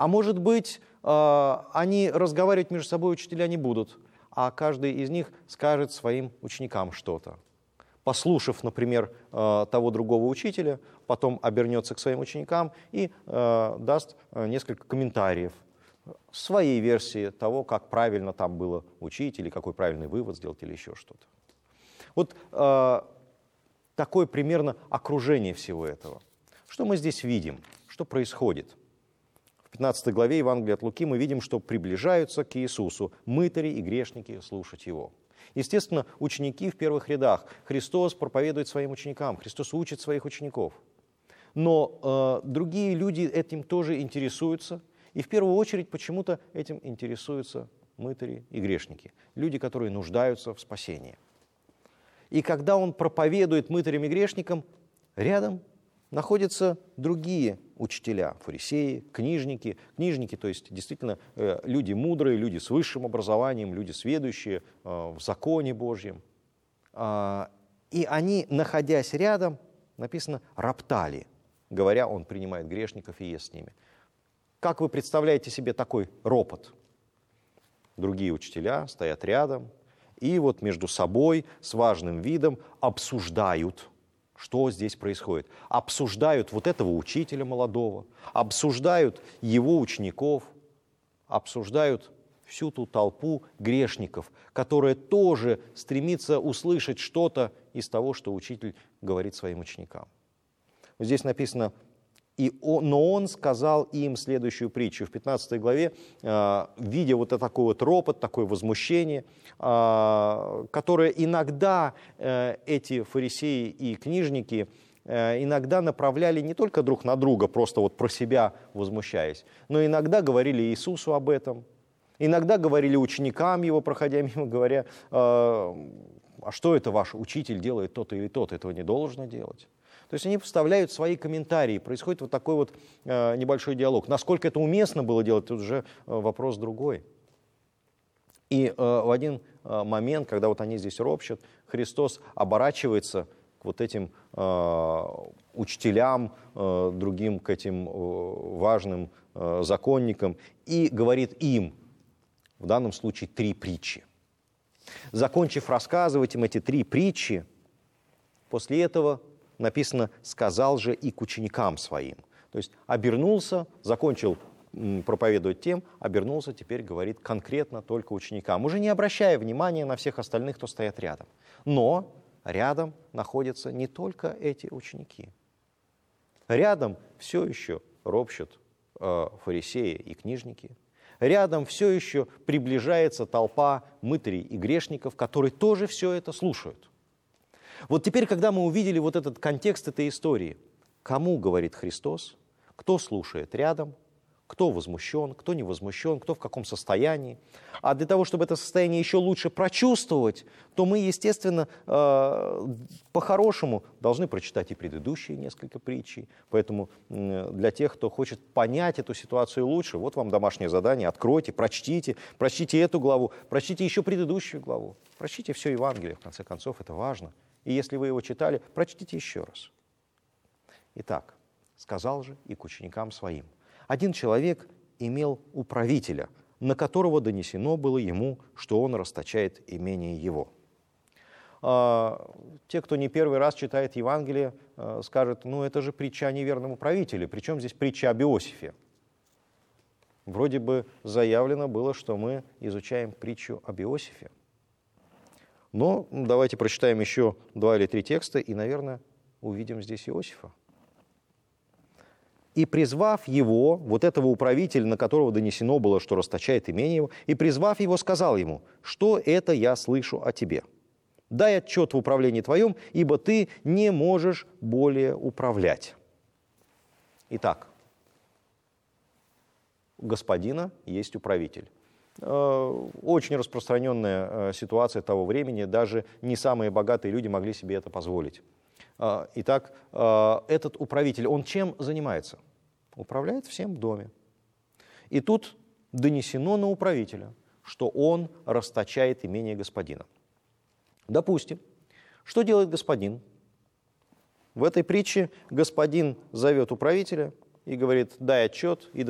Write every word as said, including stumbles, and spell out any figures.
А может быть, они разговаривать между собой, учителя, не будут, а каждый из них скажет своим ученикам что-то. Послушав, например, того другого учителя, потом обернется к своим ученикам и даст несколько комментариев своей версии того, как правильно там было учить, или какой правильный вывод сделать, или еще что-то. Вот э, такое примерно окружение всего этого. Что мы здесь видим? Что происходит? В пятнадцатой главе Евангелия от Луки мы видим, что приближаются к Иисусу мытари и грешники слушать Его. Естественно, ученики в первых рядах. Христос проповедует своим ученикам, Христос учит своих учеников. Но э, другие люди этим тоже интересуются. И в первую очередь почему-то этим интересуются мытари и грешники. Люди, которые нуждаются в спасении. И когда он проповедует мытарям и грешникам, рядом находятся другие учителя, фарисеи, книжники. Книжники, то есть действительно э, люди мудрые, люди с высшим образованием, люди сведущие э, в законе Божьем. А, и они, находясь рядом, написано, роптали, говоря, он принимает грешников и ест с ними. Как вы представляете себе такой ропот? Другие учителя стоят рядом и вот между собой с важным видом обсуждают, что здесь происходит. Обсуждают вот этого учителя молодого, обсуждают его учеников, обсуждают всю ту толпу грешников, которая тоже стремится услышать что-то из того, что учитель говорит своим ученикам. Вот здесь написано: И он, но он сказал им следующую притчу. В пятнадцатой главе, э, видя вот такой вот ропот, такое возмущение, э, которое иногда э, эти фарисеи и книжники э, иногда направляли не только друг на друга, просто вот про себя возмущаясь, но иногда говорили Иисусу об этом, иногда говорили ученикам его, проходя мимо, говоря, э, а что это ваш учитель делает то-то или то-то, этого не должно делать. То есть они вставляют свои комментарии, происходит вот такой вот э, небольшой диалог. Насколько это уместно было делать, тут уже э, вопрос другой. И э, в один э, момент, когда вот они здесь ропщат, Христос оборачивается к вот этим э, учителям, э, другим к этим э, важным э, законникам и говорит им, в данном случае, три притчи. Закончив рассказывать им эти три притчи, после этого написано, сказал же и к ученикам своим. То есть обернулся, закончил проповедовать тем, обернулся, теперь говорит конкретно только ученикам, уже не обращая внимания на всех остальных, кто стоят рядом. Но рядом находятся не только эти ученики. Рядом все еще ропщут э, фарисеи и книжники. Рядом все еще приближается толпа мытарей и грешников, которые тоже все это слушают. Вот теперь, когда мы увидели вот этот контекст этой истории, кому говорит Христос, кто слушает рядом, кто возмущен, кто не возмущен, кто в каком состоянии. А для того, чтобы это состояние еще лучше прочувствовать, то мы, естественно, по-хорошему должны прочитать и предыдущие несколько притчей. Поэтому для тех, кто хочет понять эту ситуацию лучше, вот вам домашнее задание, откройте, прочтите, прочтите эту главу, прочтите еще предыдущую главу, прочтите все Евангелие, в конце концов, это важно. И если вы его читали, прочтите еще раз. Итак, сказал же и к ученикам своим. Один человек имел управителя, на которого донесено было ему, что он расточает имение его. Те, кто не первый раз читает Евангелие, скажут, ну это же притча о неверном управителе, причем здесь притча об Иосифе. Вроде бы заявлено было, что мы изучаем притчу об Иосифе. Но давайте прочитаем еще два или три текста и, наверное, увидим здесь Иосифа. «И призвав его, вот этого управителя, на которого донесено было, что расточает имение его, и призвав его, сказал ему, что это я слышу о тебе. Дай отчет в управлении твоем, ибо ты не можешь более управлять». Итак, у господина есть управитель. Очень распространенная ситуация того времени, даже не самые богатые люди могли себе это позволить. Итак, этот управитель, он чем занимается? Управляет всем в доме. И тут донесено на управителя, что он расточает имение господина. Допустим, что делает господин? В этой притче господин зовет управителя и говорит, дай отчет и